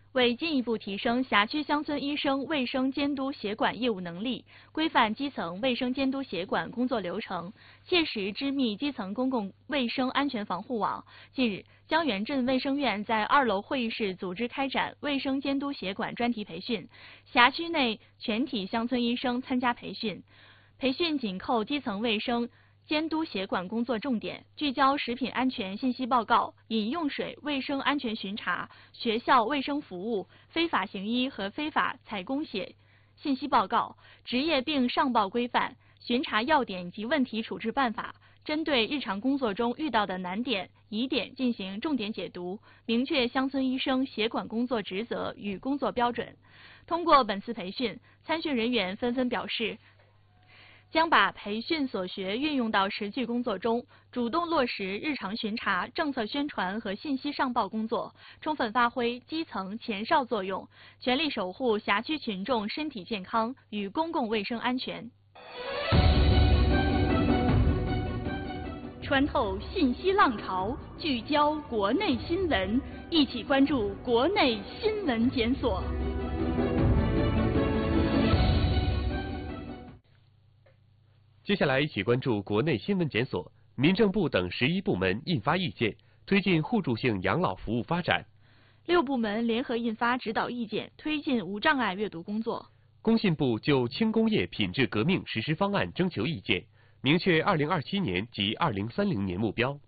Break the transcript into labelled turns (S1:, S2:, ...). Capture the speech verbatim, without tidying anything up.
S1: 为进一步提升辖区乡村医生卫生监督协管业务能力，规范基层卫生监督协管工作流程，切实织密基层公共卫生安全防护网。近日，江源镇卫生院在二楼会议室组织开展卫生监督协管专题培训，辖区内全体乡村医生参加培训。培训紧扣基层卫生监督协管工作重点，聚焦食品安全信息报告、饮用水卫生安全巡查、学校卫生服务、非法行医和非法采供血信息报告、职业病上报规范、巡查要点及问题处置办法，针对日常工作中遇到的难点、疑点进行重点解读，明确乡村医生协管工作职责与工作标准。通过本次培训，参训人员纷纷表示，将把培训所学运用到实际工作中，主动落实日常巡查、政策宣传和信息上报工作，充分发挥基层前哨作用，全力守护辖区群众身体健康与公共卫生安全。穿透信息浪潮，聚焦国内新闻，一起关注国内新闻检索。
S2: 接下来一起关注国内新闻检索。民政部等十一部门印发意见，推进互助性养老服务发展。
S1: 六部门联合印发指导意见，推进无障碍阅读工作。
S2: 工信部就轻工业品质革命实施方案征求意见，明确二零二七年及二零三零年目标。